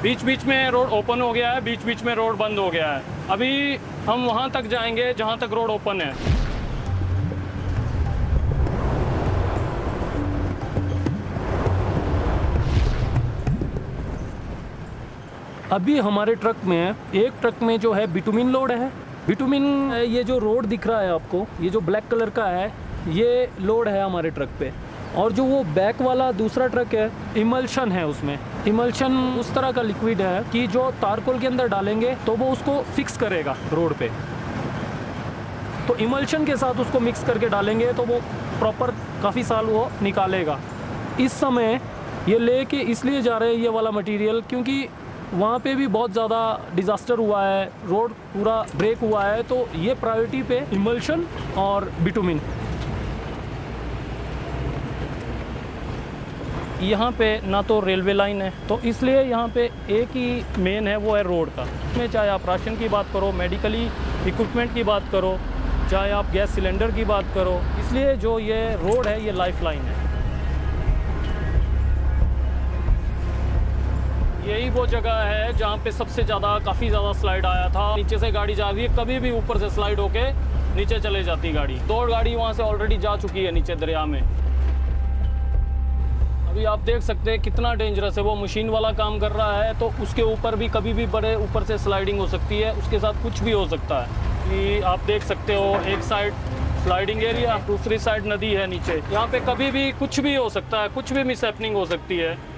बीच बीच में road open हो गया है, बीच बीच में रोड बंद हो गया है। अभी हम वहाँ तक जाएंगे जहाँ तक रोड ओपन है। अभी हमारे ट्रक में एक ट्रक में जो है बिटुमिन लोड है। बिटुमिन, ये जो रोड दिख रहा है आपको, ये जो ब्लैक कलर का है, ये लोड है हमारे ट्रक पे। और जो वो बैक वाला दूसरा ट्रक है, इमल्शन है उसमें। इमल्शन उस तरह का लिक्विड है कि जो तारकोल के अंदर डालेंगे तो वो उसको फिक्स करेगा रोड पे। तो इमल्शन के साथ उसको मिक्स करके डालेंगे तो वो प्रॉपर काफ़ी साल वो निकालेगा। इस समय ये लेके इसलिए जा रहे हैं ये वाला मटेरियल, क्योंकि वहाँ पे भी बहुत ज़्यादा डिज़ास्टर हुआ है, रोड पूरा ब्रेक हुआ है। तो ये प्रायोरिटी पे इमल्शन और बिटुमिन। यहाँ पे ना तो रेलवे लाइन है, तो इसलिए यहाँ पे एक ही मेन है, वो है रोड का। में चाहे आप राशन की बात करो, मेडिकली इक्विपमेंट की बात करो, चाहे आप गैस सिलेंडर की बात करो, इसलिए जो ये रोड है ये लाइफ लाइन है। यही वो जगह है जहाँ पे सबसे ज़्यादा काफ़ी ज़्यादा स्लाइड आया था। नीचे से गाड़ी जा रही है, कभी भी ऊपर से स्लाइड होके नीचे चले जाती गाड़ी। 2 गाड़ी वहाँ से ऑलरेडी जा चुकी है नीचे दरिया में। अभी आप देख सकते हैं कितना डेंजरस है। वो मशीन वाला काम कर रहा है, तो उसके ऊपर भी कभी भी बड़े ऊपर से स्लाइडिंग हो सकती है, उसके साथ कुछ भी हो सकता है। कि आप देख सकते हो एक साइड स्लाइडिंग एरिया, दूसरी साइड नदी है नीचे। यहाँ पे कभी भी कुछ भी हो सकता है, कुछ भी मिसहैपनिंग हो सकती है।